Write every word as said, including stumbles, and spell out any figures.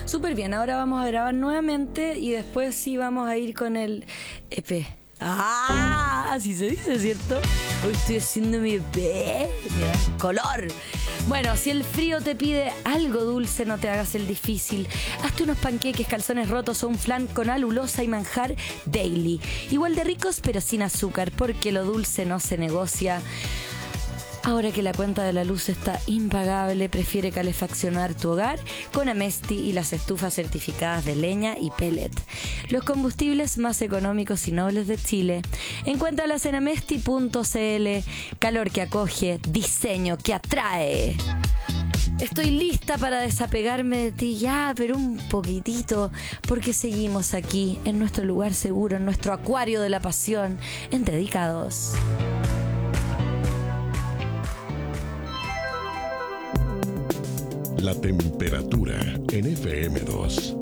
Súper bien, ahora vamos a grabar nuevamente y después sí vamos a ir con el E P. Ah, así se dice, ¿cierto? Hoy estoy haciendo mi E P. Mira, color. Bueno, si el frío te pide algo dulce, no te hagas el difícil. Hazte unos panqueques, calzones rotos o un flan con alulosa y manjar daily. Igual de ricos, pero sin azúcar, porque lo dulce no se negocia. Ahora que la cuenta de la luz está impagable, prefiere calefaccionar tu hogar con Amesti y las estufas certificadas de leña y pellet. Los combustibles más económicos y nobles de Chile. Encuéntralas en amesti punto cl. Calor que acoge, diseño que atrae. Estoy lista para desapegarme de ti ya, pero un poquitito, porque seguimos aquí, en nuestro lugar seguro, en nuestro acuario de la pasión, en Dedicados. La temperatura en F M dos.